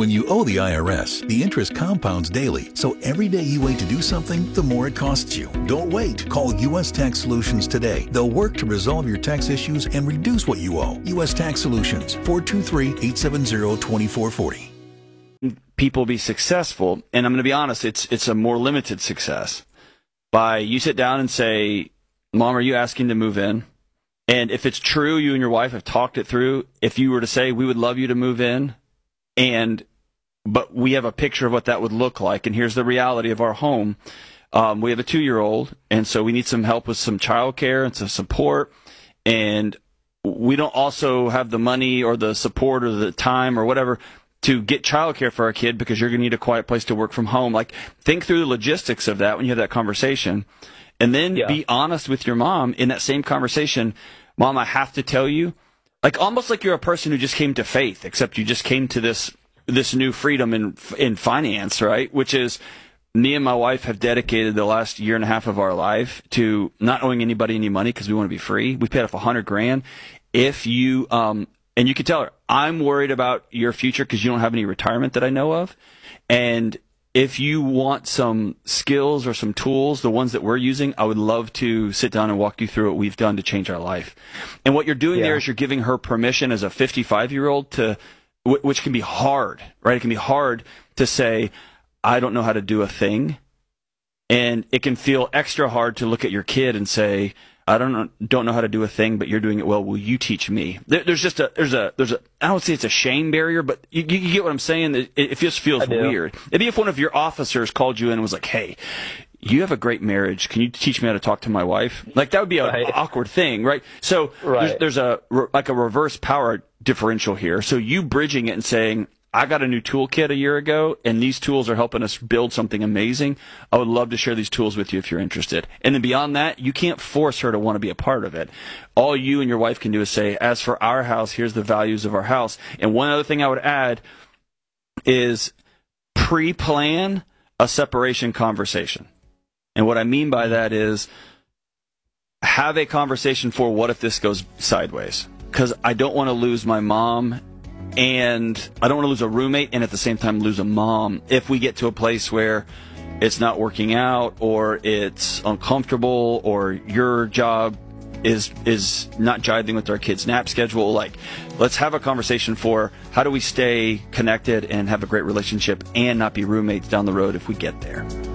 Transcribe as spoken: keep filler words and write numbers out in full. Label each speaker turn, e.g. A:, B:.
A: When you owe the I R S, the interest compounds daily, so every day you wait to do something, the more it costs you. Don't wait. Call U S Tax Solutions today. They'll work to resolve your tax issues and reduce what you owe. U S Tax Solutions, four two three, eight seven zero, two four four zero.
B: People be successful, and I'm going to be honest, it's it's a more limited success. By you sit down and say, Mom, are you asking to move in? And if it's true, you and your wife have talked it through, if you were to say, we would love you to move in, and but we have a picture of what that would look like, and here's the reality of our home. Um, we have a two-year-old, and so we need some help with some childcare and some support, and we don't also have the money or the support or the time or whatever to get childcare for our kid because you're going to need a quiet place to work from home. Like, think through the logistics of that when you have that conversation. And then yeah. be honest with your mom in that same conversation. Mom, I have to tell you, like almost like you're a person who just came to faith, except you just came to this this new freedom in in finance, right? Which is, me and my wife have dedicated the last year and a half of our life to not owing anybody any money because we want to be free. We paid off a hundred grand. If you um and you can tell her, I'm worried about your future because you don't have any retirement that I know of. And if you want some skills or some tools, the ones that we're using, I would love to sit down and walk you through what we've done to change our life. And what you're doing yeah. there is you're giving her permission as a fifty-five-year-old to, which can be hard, right? It can be hard to say, I don't know how to do a thing. And it can feel extra hard to look at your kid and say, I don't know, don't know how to do a thing, but you're doing it well. Will you teach me? There, there's just a, there's a, there's a, I don't say it's a shame barrier, but you, you get what I'm saying? It, it just feels weird. It'd be if one of your officers called you in and was like, hey, you have a great marriage. Can you teach me how to talk to my wife? Like, that would be an right. awkward thing, right? So right. There's, there's a, like a reverse power differential here. So you bridging it and saying, I got a new toolkit a year ago, and these tools are helping us build something amazing. I would love to share these tools with you if you're interested. And then beyond that, you can't force her to want to be a part of it. All you and your wife can do is say, as for our house, here's the values of our house. And one other thing I would add is pre-plan a separation conversation. And what I mean by that is have a conversation for what if this goes sideways? Because I don't want to lose my mom, and I don't want to lose a roommate and at the same time lose a mom if we get to a place where it's not working out or it's uncomfortable or your job is is not jiving with our kids' nap schedule. Like, let's have a conversation for how do we stay connected and have a great relationship and not be roommates down the road if we get there.